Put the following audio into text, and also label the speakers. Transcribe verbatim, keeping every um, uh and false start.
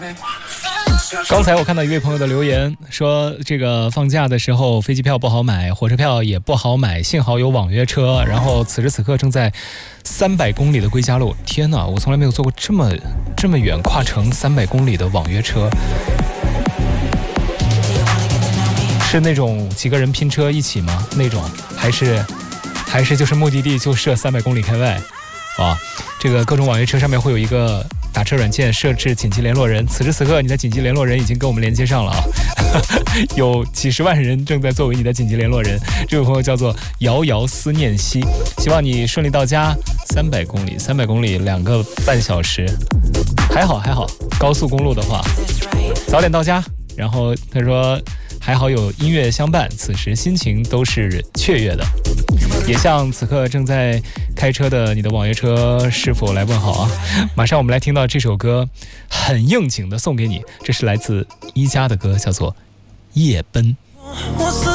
Speaker 1: 刚才我看到一位朋友的留言说，这个放假的时候飞机票不好买，火车票也不好买，幸好有网约车，然后此时此刻正在三百公里的归家路。天哪，我从来没有坐过这么这么远跨程三百公里的网约车，是那种几个人拼车一起吗？那种还是还是就是目的地就设三百公里开外啊？这个各种网约车上面会有一个打车软件设置紧急联络人，此时此刻你的紧急联络人已经跟我们连接上了啊，有几十万人正在作为你的紧急联络人。这位朋友叫做遥遥思念兮，希望你顺利到家。三百公里，三百公里两个半小时，还好还好。高速公路的话，早点到家。然后他说还好有音乐相伴，此时心情都是雀跃的。也向此刻正在开车的你的网约车是否来问好啊？马上我们来听到这首歌，很应景的送给你，这是来自一加的歌，叫做《夜奔》。